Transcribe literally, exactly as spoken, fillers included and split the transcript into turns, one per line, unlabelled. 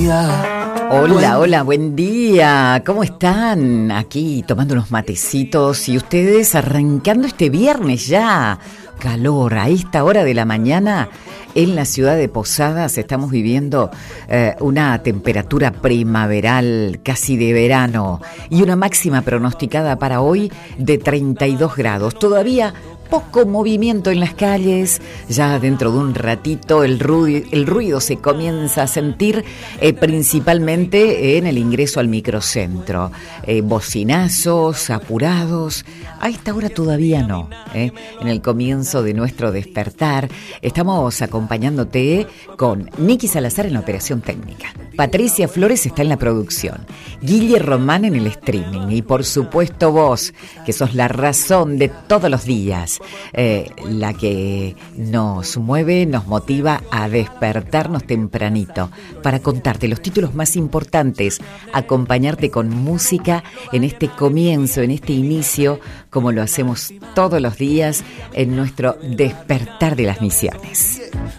día.
Hola,
Buen...
hola, buen día. ¿Cómo están? Aquí tomando unos matecitos y ustedes arrancando este viernes ya. Calor a esta hora de la mañana en la ciudad de Posadas. Estamos viviendo eh, una temperatura primaveral, casi de verano, y una máxima pronosticada para hoy de treinta y dos grados. Todavía poco movimiento en las calles, ya dentro de un ratito el ruido, el ruido se comienza a sentir eh, principalmente en el ingreso al microcentro, eh, bocinazos, apurados, a esta hora todavía no, eh, en el comienzo de nuestro despertar. Estamos acompañándote con Nicky Salazar en la operación técnica, Patricia Flores está en la producción, Guille Román en el streaming y por supuesto vos, que sos la razón de todos los días. Eh, la que nos mueve, nos motiva a despertarnos tempranito para contarte los títulos más importantes, acompañarte con música en este comienzo, en este inicio, como lo hacemos todos los días en nuestro despertar de las misiones.